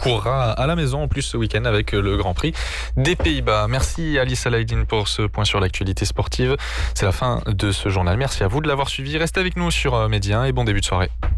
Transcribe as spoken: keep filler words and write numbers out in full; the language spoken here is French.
courra à la maison en plus ce week-end avec le Grand Prix des Pays-Bas. Merci Alice Alaïdine pour ce point sur l'actualité sportive. C'est la fin de ce journal. Merci à vous de l'avoir suivi. Restez avec nous sur Média et bon début de soirée.